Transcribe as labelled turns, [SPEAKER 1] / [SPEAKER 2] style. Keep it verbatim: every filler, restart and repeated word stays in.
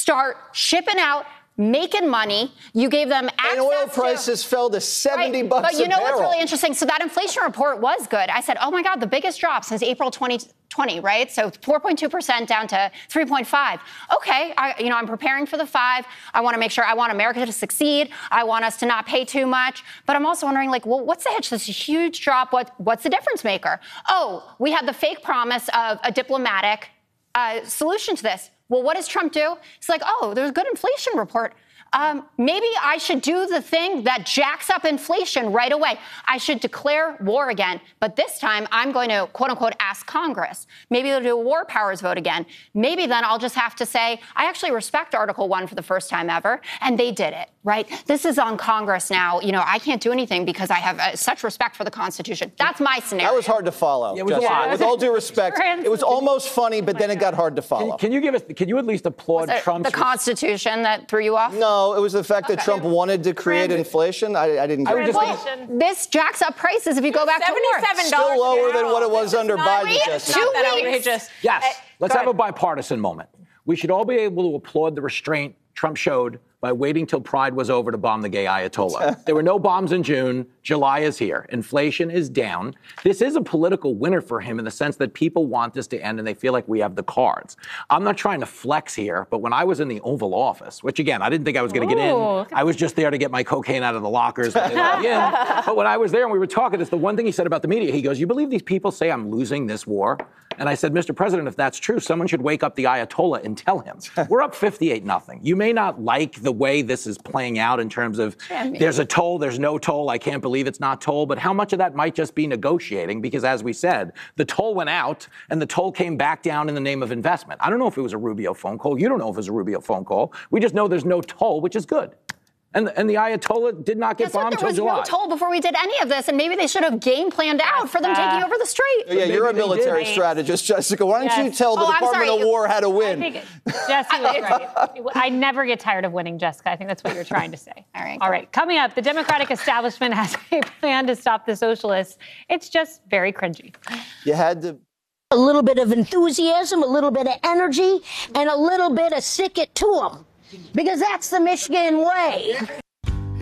[SPEAKER 1] start shipping out, making money. You gave them access
[SPEAKER 2] and oil
[SPEAKER 1] to,
[SPEAKER 2] prices fell to seventy
[SPEAKER 1] right,
[SPEAKER 2] bucks
[SPEAKER 1] But you
[SPEAKER 2] a
[SPEAKER 1] know
[SPEAKER 2] barrel.
[SPEAKER 1] what's really interesting? So that inflation report was good. I said, oh my God, the biggest drop since April twenty twenty, right? So four point two percent down to three point five. Okay, I, you know, I'm preparing for the five. I want to make sure I want America to succeed. I want us to not pay too much. But I'm also wondering, like, well, what's the hitch? This is a huge drop. What, what's the difference maker? Oh, we had the fake promise of a diplomatic uh, solution to this. Well, what does Trump do? It's like, oh, there's a good inflation report. Um, maybe I should do the thing that jacks up inflation right away. I should declare war again. But this time, I'm going to, quote unquote, ask Congress. Maybe they'll do a war powers vote again. Maybe then I'll just have to say, I actually respect Article one for the first time ever. And they did it, right? This is on Congress now. You know, I can't do anything because I have uh, such respect for the Constitution. That's my scenario.
[SPEAKER 2] That was hard to follow.
[SPEAKER 3] Yeah, it was
[SPEAKER 2] Jessica.
[SPEAKER 3] a lot.
[SPEAKER 2] With all due respect, it was almost funny, but then it got hard to follow.
[SPEAKER 3] Can, can you give us? Can you at least applaud
[SPEAKER 1] Was it
[SPEAKER 3] Trump's
[SPEAKER 1] the Constitution that threw you off?
[SPEAKER 2] No, it was the fact
[SPEAKER 1] Okay.
[SPEAKER 2] that Trump wanted to create
[SPEAKER 4] Trans-
[SPEAKER 2] inflation. I, I didn't get it.
[SPEAKER 1] Well, this jacks up prices if you go back to war.
[SPEAKER 4] seventy-seven dollars
[SPEAKER 2] Still lower
[SPEAKER 4] a
[SPEAKER 2] than
[SPEAKER 4] barrel.
[SPEAKER 2] what it was
[SPEAKER 4] This is
[SPEAKER 2] under
[SPEAKER 4] not-
[SPEAKER 2] Biden,
[SPEAKER 4] Wait,
[SPEAKER 2] Jessica.
[SPEAKER 4] it's not that
[SPEAKER 1] Two weeks.
[SPEAKER 4] outrageous.
[SPEAKER 3] Yes.
[SPEAKER 4] Uh,
[SPEAKER 3] Let's
[SPEAKER 4] go
[SPEAKER 3] have a
[SPEAKER 4] ahead.
[SPEAKER 3] bipartisan moment. We should all be able to applaud the restraint Trump showed by waiting till Pride was over to bomb the gay Ayatollah. There were no bombs in June. July is here. Inflation is down. This is a political winner for him in the sense that people want this to end and they feel like we have the cards. I'm not trying to flex here, but when I was in the Oval Office, which again, I didn't think I was going to get in. I was just there to get my cocaine out of the lockers. When they let me in. But when I was there and we were talking, it's the one thing he said about the media. He goes, you believe these people say I'm losing this war? And I said, Mister President, if that's true, someone should wake up the Ayatollah and tell him. We're up fifty-eight nothing. You may not like the way this is playing out in terms of there's a toll, there's no toll. I can't believe it's not toll. But how much of that might just be negotiating? Because as we said, the toll went out and the toll came back down in the name of investment. I don't know if it was a Rubio phone call. You don't know if it was a Rubio phone call. We just know there's no toll, which is good. And, and the Ayatollah did not get
[SPEAKER 1] Guess what?
[SPEAKER 3] bombed
[SPEAKER 1] There
[SPEAKER 3] until
[SPEAKER 1] was
[SPEAKER 3] July.
[SPEAKER 1] no toll before we did any of this, and maybe they should have game planned out for them
[SPEAKER 4] Uh,
[SPEAKER 1] taking over the street.
[SPEAKER 2] Yeah, you're a
[SPEAKER 3] Maybe they
[SPEAKER 2] military
[SPEAKER 4] did.
[SPEAKER 2] strategist, Jessica. Why don't
[SPEAKER 4] Yes.
[SPEAKER 2] you tell the
[SPEAKER 1] Oh, I'm
[SPEAKER 2] Department
[SPEAKER 1] sorry.
[SPEAKER 2] of War how to
[SPEAKER 4] I
[SPEAKER 2] win?
[SPEAKER 4] think Jesse was right. I never get tired of winning, Jessica. I think that's what you're trying to say.
[SPEAKER 1] All right,
[SPEAKER 4] All
[SPEAKER 1] go.
[SPEAKER 4] right. Coming up, the Democratic establishment has a plan to stop the socialists. It's just very cringy.
[SPEAKER 2] You had to.
[SPEAKER 5] A little bit of enthusiasm, a little bit of energy, and a little bit of sick it to them. Because that's the Michigan way.